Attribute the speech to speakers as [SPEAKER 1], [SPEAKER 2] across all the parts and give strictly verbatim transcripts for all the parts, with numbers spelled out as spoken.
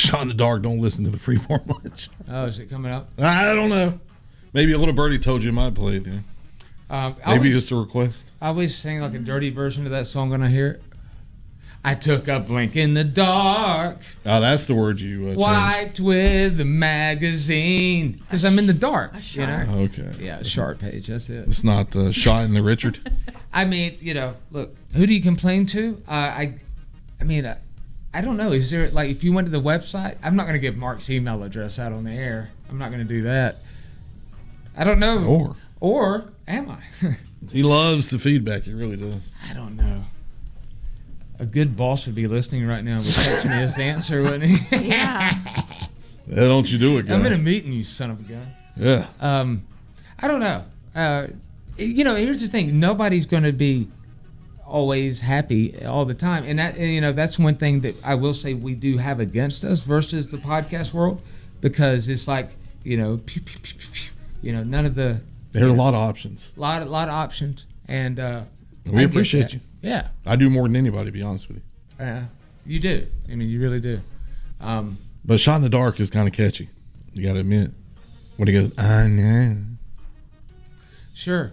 [SPEAKER 1] Shot in the dark. Don't listen to the Freeform Lunch.
[SPEAKER 2] Oh, is it coming up?
[SPEAKER 1] I don't know. Maybe a little birdie told you it might play it. Yeah.
[SPEAKER 2] Um,
[SPEAKER 1] Maybe
[SPEAKER 2] always,
[SPEAKER 1] just a request.
[SPEAKER 2] I always sing like a dirty version of that song when I hear it. I took a blink in the dark.
[SPEAKER 1] Oh, that's the word you uh, changed.
[SPEAKER 2] Wiped with the magazine. Because I'm in the dark. You know?
[SPEAKER 1] Okay.
[SPEAKER 2] Yeah, sharp page. That's it.
[SPEAKER 1] It's not uh, Shot in the Richard.
[SPEAKER 2] I mean, you know, look, who do you complain to? Uh, I I mean, uh, I don't know. Is there, like, if you went to the website, I'm not going to give Mark's email address out on the air. I'm not going to do that. I don't know.
[SPEAKER 1] Or.
[SPEAKER 2] Or am I?
[SPEAKER 1] He loves the feedback. He really does.
[SPEAKER 2] I don't know. A good boss would be listening right now and would text me his answer, wouldn't he?
[SPEAKER 3] Yeah.
[SPEAKER 1] Yeah, don't you do it, guy.
[SPEAKER 2] I'm in a meeting, you son of a gun.
[SPEAKER 1] Yeah.
[SPEAKER 2] Um, I don't know. Uh, you know, here's the thing. Nobody's going to be always happy all the time. And, that, and, you know, that's one thing that I will say we do have against us versus the podcast world, because it's like, you know, pew, pew, pew, pew, pew, you know, none of the...
[SPEAKER 1] There are a lot of options.
[SPEAKER 2] A lot, lot of options. And uh,
[SPEAKER 1] we appreciate you.
[SPEAKER 2] Yeah.
[SPEAKER 1] I do more than anybody, to be honest with you.
[SPEAKER 2] Yeah. Uh, you do. I mean, you really do. Um,
[SPEAKER 1] but Shot in the Dark is kind of catchy. You got to admit. When he goes, I know.
[SPEAKER 2] Sure.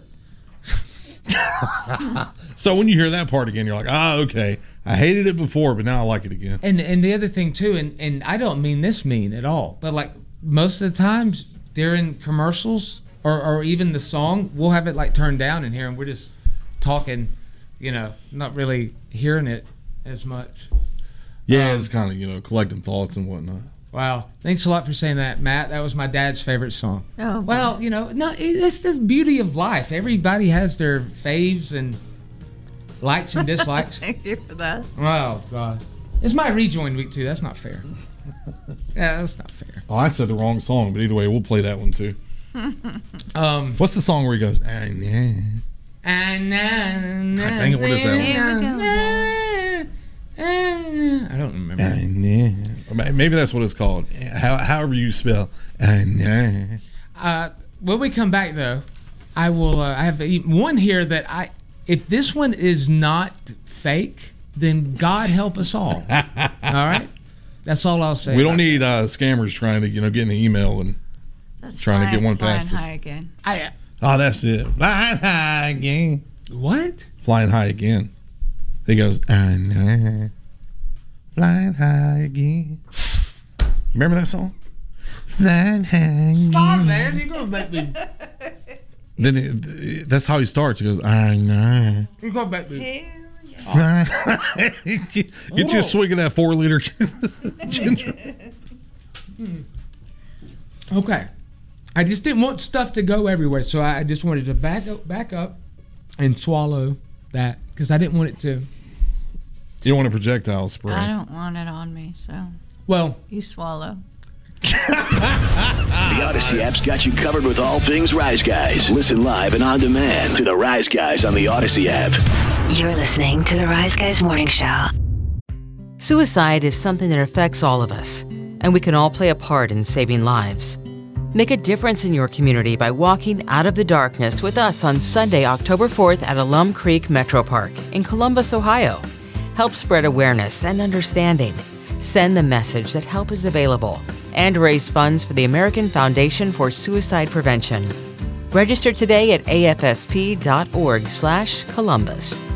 [SPEAKER 1] So when you hear that part again, you're like, ah, okay. I hated it before, but now I like it again.
[SPEAKER 2] And and the other thing, too, and, and I don't mean this mean at all, but like most of the times during commercials or, or even the song, we'll have it like turned down in here and we're just talking, you know, not really hearing it as much.
[SPEAKER 1] Yeah,
[SPEAKER 2] um,
[SPEAKER 1] it's kind of, you know, collecting thoughts and whatnot.
[SPEAKER 2] Wow. Thanks a lot for saying that, Matt. That was my dad's favorite song.
[SPEAKER 3] Oh,
[SPEAKER 2] well, you know, no, it's the beauty of life. Everybody has their faves and likes and dislikes.
[SPEAKER 3] Thank you for that.
[SPEAKER 2] Oh, God. It's my rejoin week, too. That's not fair. Yeah, that's not fair.
[SPEAKER 1] Oh, I said the wrong song, but either way, we'll play that one, too.
[SPEAKER 2] um,
[SPEAKER 1] What's the song where he goes, I know.
[SPEAKER 2] I know.
[SPEAKER 1] I dang it, what is that
[SPEAKER 2] one? I don't remember.
[SPEAKER 1] I know. Maybe that's what it's called. How, however you spell, I know.
[SPEAKER 2] Uh, when we come back, though, I will. Uh, I have one here that I. If this one is not fake, then God help us all. All right, that's all I'll say.
[SPEAKER 1] We don't need uh, scammers trying to, you know, get in the email and
[SPEAKER 3] That's
[SPEAKER 1] trying
[SPEAKER 3] flying,
[SPEAKER 1] to get one
[SPEAKER 3] flying
[SPEAKER 1] past us.
[SPEAKER 3] high again.
[SPEAKER 2] I.
[SPEAKER 1] Oh, that's it. Flying high again.
[SPEAKER 2] What?
[SPEAKER 1] Flying high again. He goes, I know. Flying high again. Remember that song? Flying high again.
[SPEAKER 2] Stop, man. You're gonna make me.
[SPEAKER 1] Then it, that's how he starts. He goes, I know.
[SPEAKER 2] You're gonna make me.
[SPEAKER 1] Get you a swig of that four liter ginger.
[SPEAKER 2] Hmm. Okay. I just didn't want stuff to go everywhere, so I just wanted to back up, back up and swallow that because I didn't want it to.
[SPEAKER 1] You don't want a projectile spray.
[SPEAKER 3] I don't want it on me, so.
[SPEAKER 2] Well,
[SPEAKER 3] you swallow.
[SPEAKER 4] The Odyssey app's got you covered with all things Rise Guys. Listen live and on demand to the Rise Guys on the Odyssey app.
[SPEAKER 5] You're listening to the Rise Guys Morning Show. Suicide is something that affects all of us, and we can all play a part in saving lives. Make a difference in your community by walking out of the darkness with us on Sunday, October fourth at Alum Creek Metro Park in Columbus, Ohio. Help spread awareness and understanding. Send the message that help is available and raise funds for the American Foundation for Suicide Prevention. Register today at A F S P dot org slash Columbus.